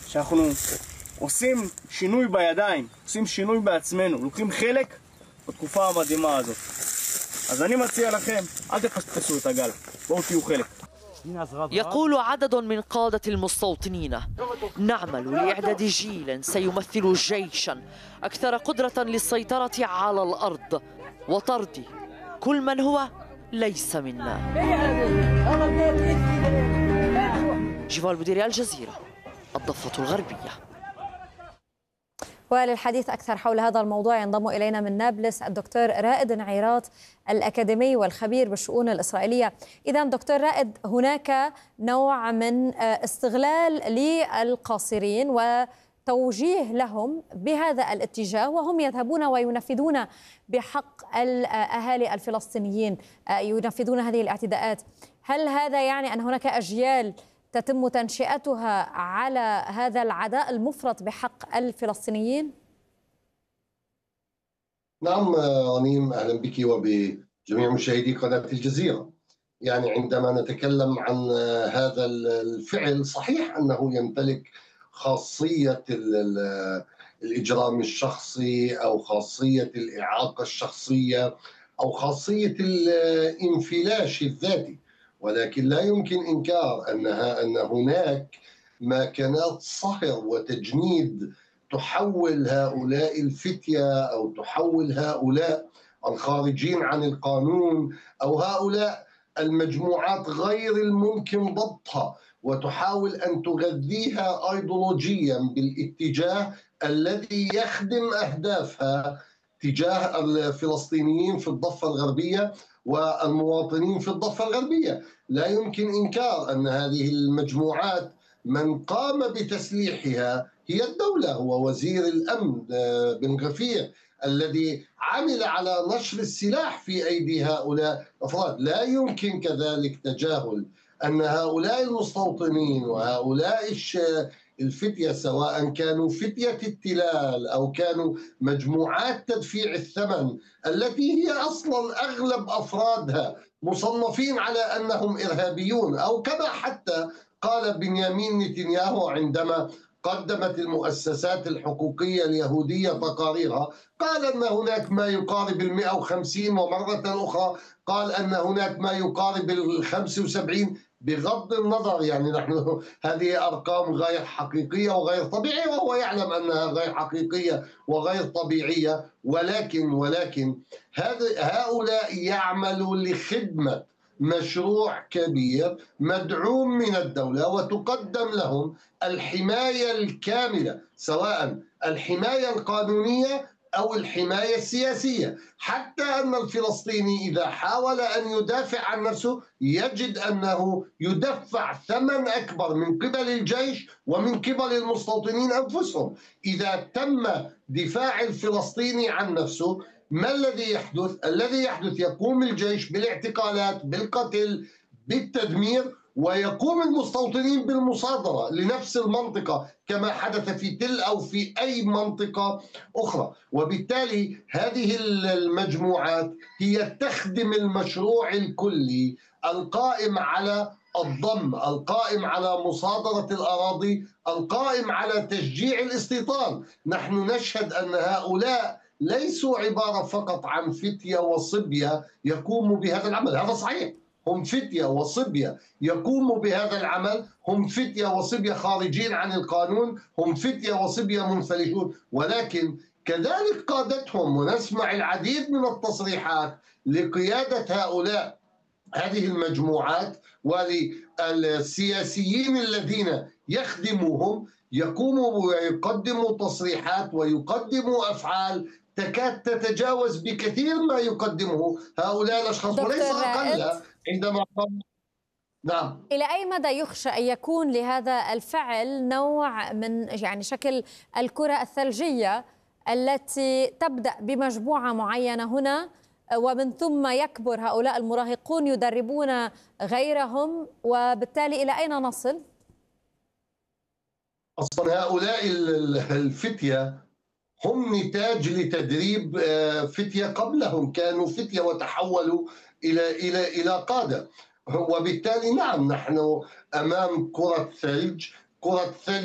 שאנחנו עושים שינוי בידיים, עושים שינוי בעצמנו, לוקחים חלק בתקופה המדהימה הזאת. אז אני מציע לכם, אל תפספסו את הגל, בואו תהיו חלק. يقول عدد من قادة المستوطنين: نعمل لإعداد جيل سيمثل جيشا أكثر قدرة للسيطرة على الأرض وطرد كل من هو ليس منا. جيفال بوديري، الجزيرة، الضفة الغربية. وللحديث أكثر حول هذا الموضوع ينضم إلينا من نابلس الدكتور رائد نعيرات الأكاديمي والخبير بالشؤون الإسرائيلية. إذا دكتور رائد، هناك نوع من استغلال للقاصرين وتوجيه لهم بهذا الاتجاه، وهم يذهبون وينفذون بحق الأهالي الفلسطينيين، ينفذون هذه الاعتداءات. هل هذا يعني أن هناك أجيال تتم تنشئتها على هذا العداء المفرط بحق الفلسطينيين؟ نعم رنيم، أهلا بك وبجميع مشاهدي قناة الجزيرة. يعني عندما نتكلم عن هذا الفعل، صحيح أنه يمتلك خاصية الإجرام الشخصي أو خاصية الإعاقة الشخصية أو خاصية الانفلاش الذاتي، ولكن لا يمكن إنكار أن هناك ماكينات صهر وتجنيد تحول هؤلاء الفتية أو تحول هؤلاء الخارجين عن القانون أو هؤلاء المجموعات غير الممكن ضبطها، وتحاول أن تغذيها أيديولوجيا بالاتجاه الذي يخدم أهدافها تجاه الفلسطينيين في الضفة الغربية والمواطنين في الضفة الغربية. لا يمكن إنكار أن هذه المجموعات من قام بتسليحها هي الدولة، هو وزير الأمن بن غفير الذي عمل على نشر السلاح في أيدي هؤلاء الأفراد. لا يمكن كذلك تجاهل أن هؤلاء المستوطنين وهؤلاء الفتية، سواء كانوا فتية التلال أو كانوا مجموعات تدفيع الثمن التي هي أصلا أغلب أفرادها مصنفين على أنهم إرهابيون، أو كما حتى قال بنيامين نتنياهو عندما قدمت المؤسسات الحقوقية اليهودية تقاريرها، قال أن هناك ما يقارب 150، ومرة أخرى قال أن هناك ما يقارب 75. بغض النظر، يعني نحن هذه أرقام غير حقيقية وغير طبيعية، وهو يعلم أنها غير حقيقية وغير طبيعية، ولكن هؤلاء يعملوا لخدمة مشروع كبير مدعوم من الدولة، وتقدم لهم الحماية الكاملة، سواء الحماية القانونية أو الحماية السياسية، حتى أن الفلسطيني إذا حاول أن يدافع عن نفسه يجد أنه يدفع ثمن أكبر من قبل الجيش ومن قبل المستوطنين أنفسهم. إذا تم دفاع الفلسطيني عن نفسه، ما الذي يحدث؟ الذي يحدث يقوم الجيش بالاعتقالات، بالقتل، بالتدمير، ويقوم المستوطنين بالمصادرة لنفس المنطقة كما حدث في تل أو في أي منطقة أخرى. وبالتالي هذه المجموعات هي تخدم المشروع الكلي القائم على الضم، القائم على مصادرة الأراضي، القائم على تشجيع الاستيطان. نحن نشهد أن هؤلاء ليسوا عبارة فقط عن فتية وصبية يقوموا بهذا العمل، هذا صحيح، هم فتية وصبية يقوموا بهذا العمل، هم فتية وصبية خارجين عن القانون، هم فتية وصبية منفلتون، ولكن كذلك قادتهم. ونسمع العديد من التصريحات لقيادة هذه المجموعات وللسياسيين الذين يخدموهم، يقوموا ويقدموا تصريحات ويقدموا أفعال تكاد تتجاوز بكثير ما يقدمه هؤلاء الأشخاص، وليس أقل. عندما نعم، إلى أي مدى يخشى أن يكون لهذا الفعل نوع من يعني شكل الكرة الثلجية التي تبدأ بمجموعة معينة هنا، ومن ثم يكبر هؤلاء المراهقون يدربون غيرهم، وبالتالي إلى أين نصل؟ أصلا هؤلاء الفتية هم نتاج لتدريب فتية قبلهم، كانوا فتية وتحولوا إلى قادة. وبالتالي نعم، نحن أمام كرة ثلج